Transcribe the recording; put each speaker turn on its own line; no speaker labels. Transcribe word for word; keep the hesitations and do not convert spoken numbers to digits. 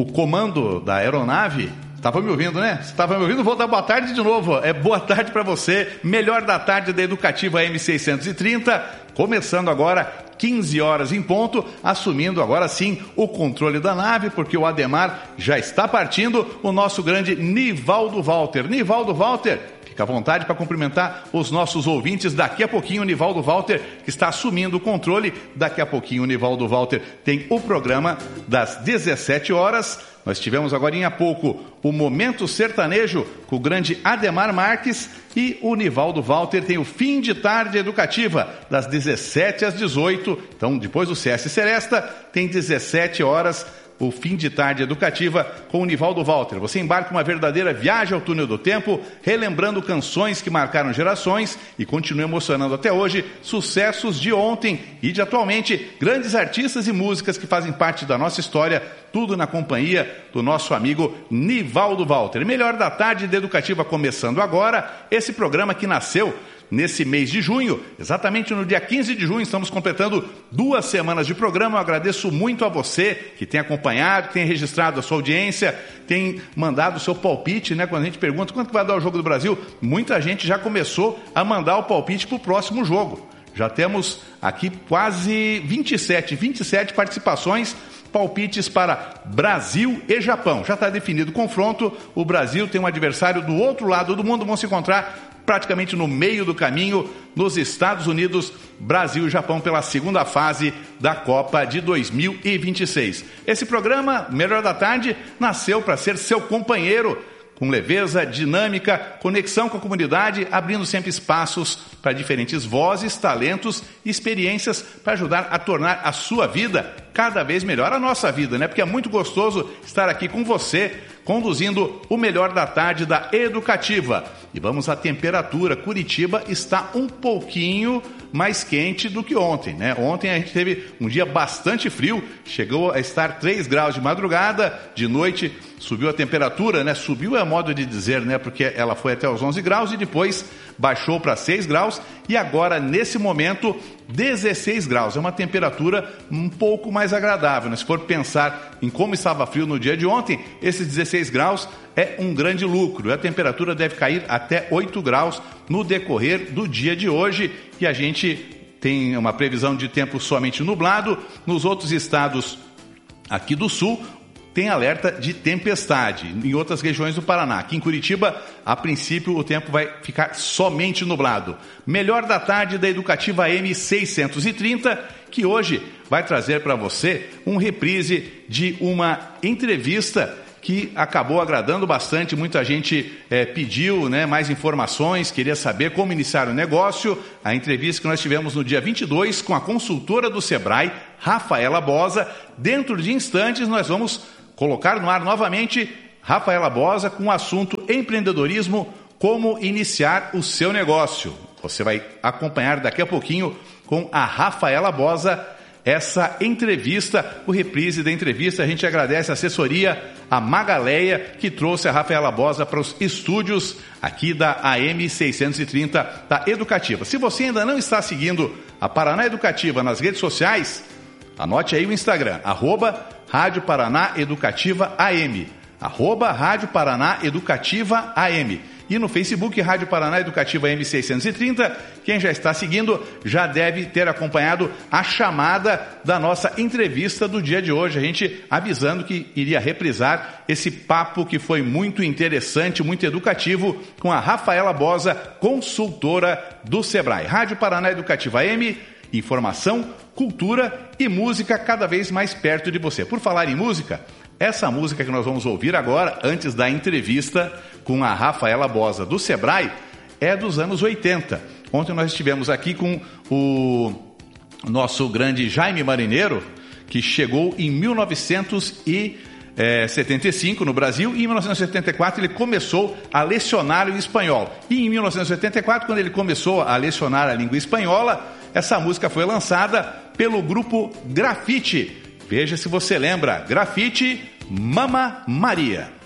o comando da aeronave. Estava me ouvindo, né? Se estava me ouvindo, vou dar boa tarde de novo. É boa tarde para você. Melhor da tarde da Educativa M seiscentos e trinta. Começando agora, quinze horas em ponto. Assumindo agora sim o controle da nave, porque o Ademar já está partindo. O nosso grande Nivaldo Walter. Nivaldo Walter, fica à vontade para cumprimentar os nossos ouvintes. Daqui a pouquinho o Nivaldo Walter, que está assumindo o controle. Daqui a pouquinho o Nivaldo Walter tem o programa das dezessete horas. Nós tivemos agora há pouco o Momento Sertanejo com o grande Ademar Marques, e o Nivaldo Walter tem o Fim de Tarde Educativa das dezessete às dezoito. Então, depois do C S Seresta, tem dezessete horas o Fim de Tarde Educativa com o Nivaldo Walter. Você embarca uma verdadeira viagem ao túnel do tempo, relembrando canções que marcaram gerações e continuam emocionando até hoje, sucessos de ontem e de atualmente, grandes artistas e músicas que fazem parte da nossa história, tudo na companhia do nosso amigo Nivaldo Walter. Melhor da Tarde da Educativa começando agora, esse programa que nasceu nesse mês de junho, exatamente no dia quinze de junho, estamos completando duas semanas de programa. Eu agradeço muito a você que tem acompanhado, que tem registrado a sua audiência, tem mandado o seu palpite, né? Quando a gente pergunta quanto que vai dar o Jogo do Brasil, muita gente já começou a mandar o palpite para o próximo jogo. Já temos aqui quase vinte e sete, vinte e sete participações, palpites para Brasil e Japão. Já está definido o confronto, o Brasil tem um adversário do outro lado do mundo, vão se encontrar praticamente no meio do caminho, nos Estados Unidos, Brasil e Japão, pela segunda fase da Copa de dois mil e vinte e seis. Esse programa, Melhor da Tarde, nasceu para ser seu companheiro, com leveza, dinâmica, conexão com a comunidade, abrindo sempre espaços para diferentes vozes, talentos e experiências para ajudar a tornar a sua vida cada vez melhor, a nossa vida, né? Porque é muito gostoso estar aqui com você, conduzindo o Melhor da Tarde da Educativa. E vamos à temperatura. Curitiba está um pouquinho mais quente do que ontem, né? Ontem a gente teve um dia bastante frio, chegou a estar três graus de madrugada, de noite subiu a temperatura, né? Subiu é modo de dizer, né? Porque ela foi até os onze graus e depois baixou para seis graus e agora, nesse momento, dezesseis graus. É uma temperatura um pouco mais agradável, né? Se for pensar em como estava frio no dia de ontem, esses dezesseis graus é um grande lucro. A temperatura deve cair até oito graus no decorrer do dia de hoje e a gente tem uma previsão de tempo somente nublado. Nos outros estados aqui do sul, tem alerta de tempestade em outras regiões do Paraná. Aqui em Curitiba, a princípio, o tempo vai ficar somente nublado. Melhor da Tarde da Educativa M seiscentos e trinta, que hoje vai trazer para você um reprise de uma entrevista que acabou agradando bastante. Muita gente é, pediu, né, mais informações, queria saber como iniciar o negócio. A entrevista que nós tivemos no dia vinte e dois com a consultora do Sebrae, Rafaela Bosa. Dentro de instantes, nós vamos colocar no ar novamente Rafaela Bosa com o assunto empreendedorismo, como iniciar o seu negócio. Você vai acompanhar daqui a pouquinho com a Rafaela Bosa essa entrevista, o reprise da entrevista. A gente agradece a assessoria, a Magaleia, que trouxe a Rafaela Bosa para os estúdios aqui da A M seiscentos e trinta da Educativa. Se você ainda não está seguindo a Paraná Educativa nas redes sociais, anote aí o Instagram, arroba Rádio Paraná Educativa A M, arroba Rádio Paraná Educativa A M. E no Facebook, Rádio Paraná Educativa M seiscentos e trinta, quem já está seguindo já deve ter acompanhado a chamada da nossa entrevista do dia de hoje. A gente avisando que iria reprisar esse papo que foi muito interessante, muito educativo, com a Rafaela Bosa, consultora do Sebrae. Rádio Paraná Educativa M, informação, cultura e música cada vez mais perto de você. Por falar em música, essa música que nós vamos ouvir agora, antes da entrevista com a Rafaela Bosa do Sebrae, é dos anos oitenta. Ontem nós estivemos aqui com o nosso grande Jaime Marineiro, que chegou em mil novecentos e setenta e cinco no Brasil, e em mil novecentos e setenta e quatro ele começou a lecionar o espanhol. E em mil novecentos e setenta e quatro, quando ele começou a lecionar a língua espanhola, essa música foi lançada pelo grupo Grafite. Veja se você lembra, Grafite, Mama Maria.